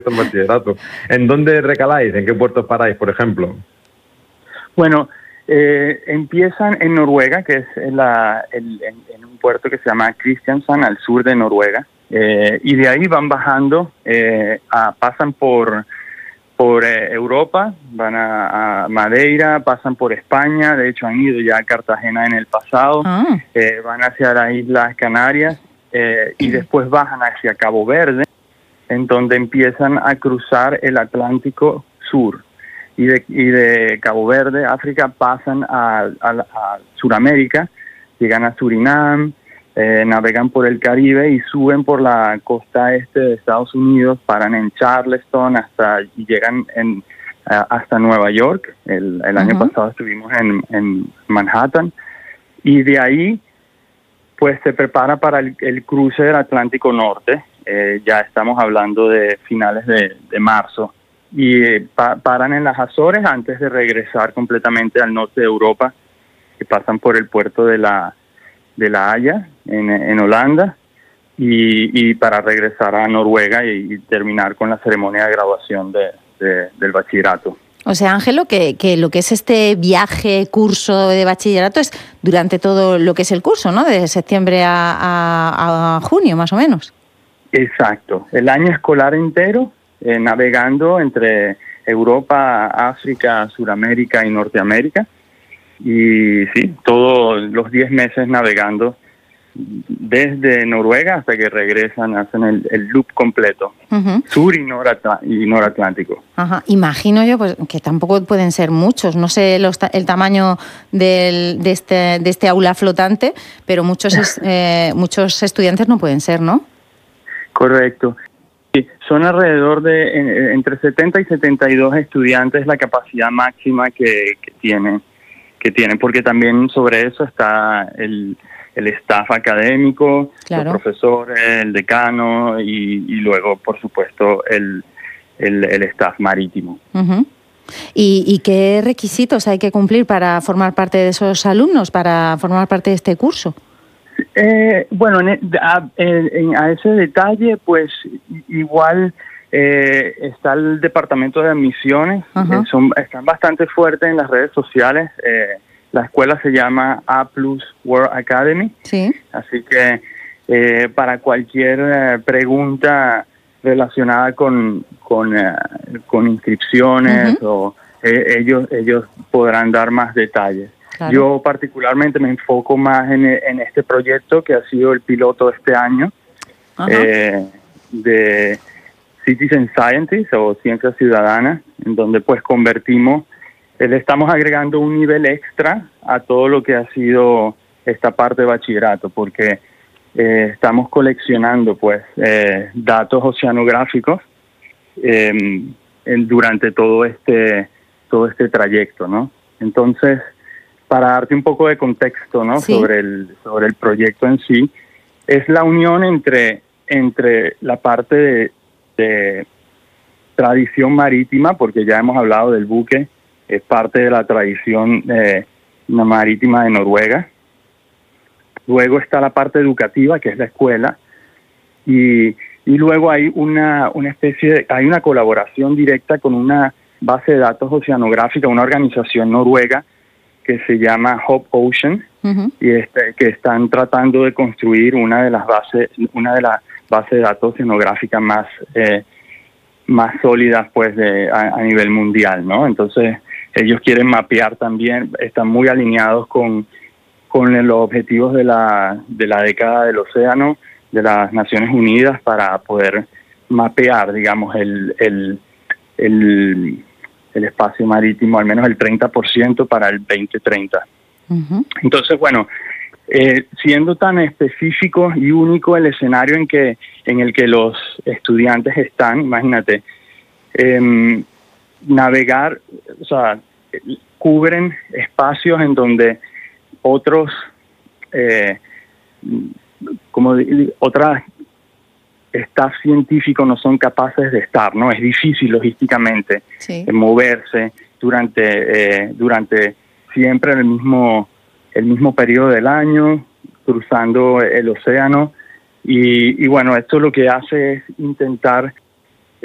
el bachillerato. ¿En dónde recaláis? ¿En qué puertos paráis, por ejemplo? Bueno, empiezan en Noruega, que es en un puerto que se llama Kristiansand, al sur de Noruega, y de ahí van bajando, pasan por Europa, van a Madeira, pasan por España, de hecho han ido ya a Cartagena en el pasado, van hacia las Islas Canarias y después bajan hacia Cabo Verde, en donde empiezan a cruzar el Atlántico Sur. Y de Cabo Verde, África, pasan a Sudamérica, llegan a Surinam, navegan por el Caribe y suben por la costa este de Estados Unidos, paran en Charleston y llegan hasta Nueva York. El año pasado estuvimos en Manhattan, y de ahí pues se prepara para el cruce del Atlántico Norte. Ya estamos hablando de finales de marzo, y paran en las Azores antes de regresar completamente al norte de Europa, que pasan por el puerto de La Haya en Holanda, y para regresar a Noruega y terminar con la ceremonia de graduación del bachillerato. O sea, Ángelo, que lo que es este curso de bachillerato es durante todo lo que es el curso, ¿no? De septiembre a junio, más o menos. Exacto, el año escolar entero, navegando entre Europa, África, Suramérica y Norteamérica. Y sí, todos los 10 meses navegando desde Noruega hasta que regresan, hacen el loop completo, sur y noratlántico. Ajá. Imagino yo pues que tampoco pueden ser muchos, no sé el tamaño de este aula flotante, pero muchos estudiantes no pueden ser, ¿no? Correcto. Sí, son alrededor de entre 70 y 72 estudiantes la capacidad máxima que tienen, porque también sobre eso está el staff académico, claro, los profesores, el decano y luego, por supuesto, el staff marítimo. Uh-huh. ¿Y qué requisitos hay que cumplir para formar parte de esos alumnos, para formar parte de este curso? Bueno, a ese detalle, pues igual está el departamento de admisiones, están bastante fuertes en las redes sociales. La escuela se llama A+ World Academy, sí. Así que para cualquier pregunta relacionada con inscripciones, o ellos podrán dar más detalles. Claro. Yo particularmente me enfoco más en este proyecto que ha sido el piloto de este año, de Citizen Scientist o Ciencia Ciudadana, en donde pues le estamos agregando un nivel extra a todo lo que ha sido esta parte de bachillerato, porque estamos coleccionando pues datos oceanográficos durante todo este trayecto, ¿no? Entonces, para darte un poco de contexto, ¿no? Sí. sobre el proyecto en sí, es la unión entre la parte de tradición marítima, porque ya hemos hablado del buque, es parte de la tradición marítima de Noruega. Luego está la parte educativa, que es la escuela, y luego hay hay una colaboración directa con una base de datos oceanográfica, una organización noruega que se llama Hope Ocean, y que están tratando de construir una de las bases de datos oceanográficas más sólidas pues a nivel mundial, ¿no? Entonces ellos quieren mapear también, están muy alineados con los objetivos de la década del océano de las Naciones Unidas, para poder mapear, digamos, el espacio marítimo, al menos el 30% para el 2030. Uh-huh. Entonces, bueno, siendo tan específico y único el escenario en el que los estudiantes están, imagínate, navegar, o sea, cubren espacios en donde otras staff científicos no son capaces de estar, ¿no? Es difícil logísticamente moverse durante siempre el mismo periodo del año, cruzando el océano, y bueno, esto lo que hace es intentar